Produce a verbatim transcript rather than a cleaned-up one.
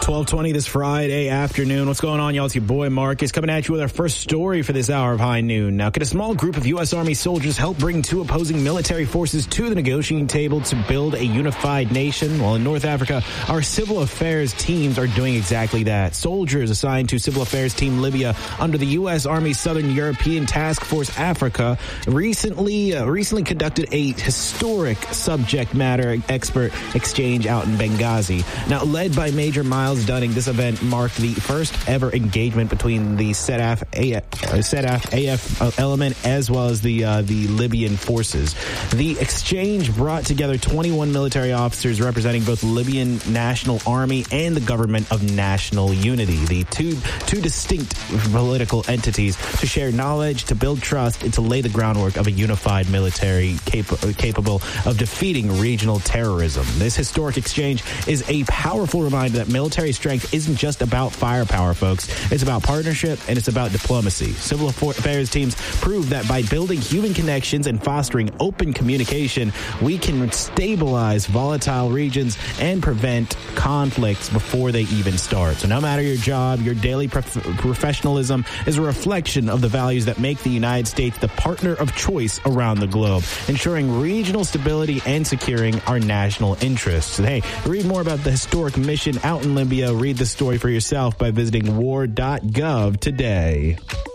twelve twenty this Friday afternoon. What's going on, y'all? It's your boy Marcus coming at you with our first story for this hour of High Noon. Now, could a small group of U S. Army soldiers help bring two opposing military forces to the negotiating table to build a unified nation? Well, in North Africa, our civil affairs teams are doing exactly that. Soldiers assigned to Civil Affairs Team Libya under the U S. Army Southern European Task Force Africa recently uh, recently conducted a historic subject matter expert exchange out in Benghazi. Now, led by Major Miles Dunning, this event marked the first ever engagement between the S E D A F, A F, S E D A F, A F element as well as the uh, the Libyan forces. The exchange brought together twenty-one military officers representing both Libyan National Army and the Government of National Unity, the two two distinct political entities, to share knowledge, to build trust, and to lay the groundwork of a unified military cap- capable of defeating regional terrorism. This historic exchange is a powerful reminder that military strength isn't just about firepower, folks. It's about partnership and it's about diplomacy. Civil affairs teams prove that by building human connections and fostering open communication, we can stabilize volatile regions and prevent conflicts before they even start. So no matter your job, your daily prof- professionalism is a reflection of the values that make the United States the partner of choice around the globe, ensuring regional stability and securing our national interests. And hey, read more about the historic mission out in Libya. Read the story for yourself by visiting war dot gov today.